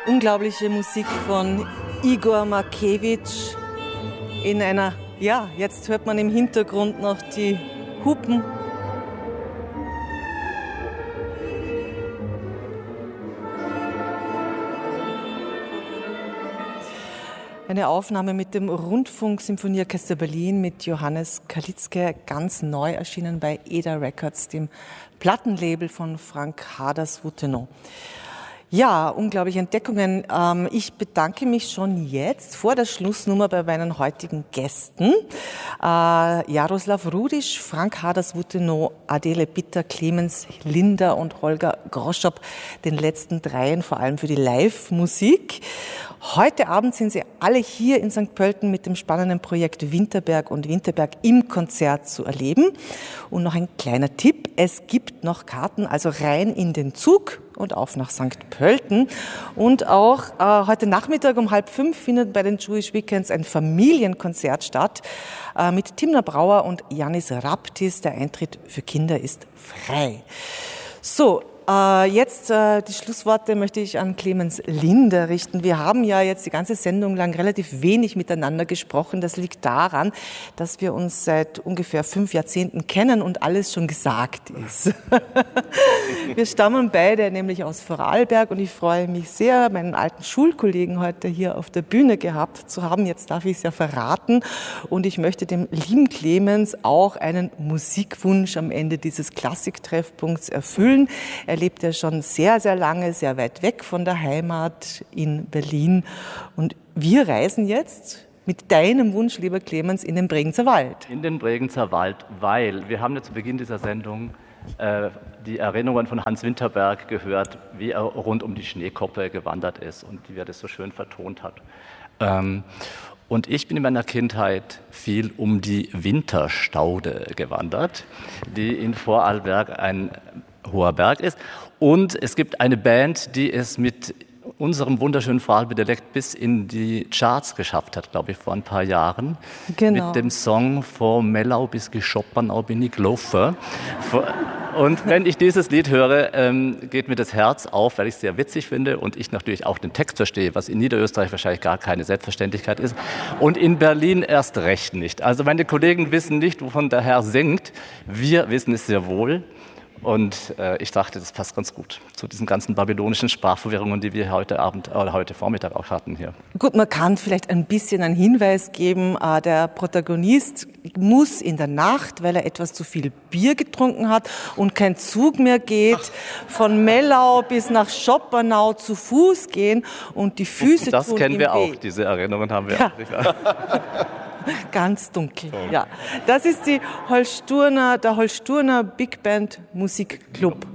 Unglaubliche Musik von Igor Markewitsch in einer, ja, jetzt hört man im Hintergrund noch die Hupen. Eine Aufnahme mit dem Rundfunk-Symphonieorchester Berlin mit Johannes Kalitzke, ganz neu erschienen bei EDA Records, dem Plattenlabel von Frank Haders-Wuthenau. Ja, unglaubliche Entdeckungen. Ich bedanke mich schon jetzt vor der Schlussnummer bei meinen heutigen Gästen. Jaroslav Rudisch, Frank Haders-Wuthenau, Adele Bitter, Clemens Linder und Holger Groschop, den letzten dreien, vor allem für die Live-Musik. Heute Abend sind Sie alle hier in St. Pölten mit dem spannenden Projekt Winterberg und Winterberg im Konzert zu erleben. Und noch ein kleiner Tipp, es gibt noch Karten, also rein in den Zug und auf nach St. Pölten. Und auch heute Nachmittag um 4:30 findet bei den Jewish Weekends ein Familienkonzert statt mit Timna Brauer und Yannis Raptis. Der Eintritt für Kinder ist frei. So, jetzt die Schlussworte möchte ich an Clemens Linder richten. Wir haben ja jetzt die ganze Sendung lang relativ wenig miteinander gesprochen. Das liegt daran, dass wir uns seit ungefähr 5 Jahrzehnten kennen und alles schon gesagt ist. Wir stammen beide nämlich aus Vorarlberg und ich freue mich sehr, meinen alten Schulkollegen heute hier auf der Bühne gehabt zu haben. Jetzt darf ich es ja verraten und ich möchte dem lieben Clemens auch einen Musikwunsch am Ende dieses Klassiktreffpunkts erfüllen. Er lebt ja schon sehr, sehr lange, sehr weit weg von der Heimat in Berlin. Und wir reisen jetzt mit deinem Wunsch, lieber Clemens, in den Bregenzer Wald. In den Bregenzer Wald, weil wir haben ja zu Beginn dieser Sendung die Erinnerungen von Hans Winterberg gehört, wie er rund um die Schneekoppe gewandert ist und wie er das so schön vertont hat. Und ich bin in meiner Kindheit viel um die Winterstaude gewandert, die in Vorarlberg ein hoher Berg ist. Und es gibt eine Band, die es mit unserem wunderschönen Vorarlberg-Dialekt bis in die Charts geschafft hat, glaube ich, vor ein paar Jahren. Genau. Mit dem Song «Von Mellau bis Geschoppernau bin ich gelaufen». Und wenn ich dieses Lied höre, geht mir das Herz auf, weil ich es sehr witzig finde und ich natürlich auch den Text verstehe, was in Niederösterreich wahrscheinlich gar keine Selbstverständlichkeit ist und in Berlin erst recht nicht. Also meine Kollegen wissen nicht, wovon der Herr singt. Wir wissen es sehr wohl. Und ich dachte, das passt ganz gut zu diesen ganzen babylonischen Sprachverwirrungen, die wir heute Abend oder heute Vormittag auch hatten hier. Gut, man kann vielleicht ein bisschen einen Hinweis geben. Der Protagonist muss in der Nacht, weil er etwas zu viel Bier getrunken hat und kein Zug mehr geht, von Mellau bis nach Schoppernau zu Fuß gehen und die Füße das tun kennen ihm wir weh. auch, diese Erinnerungen haben wir ja. auch. Ganz dunkel, ja. Das ist der Holsturner Big Band Musikclub.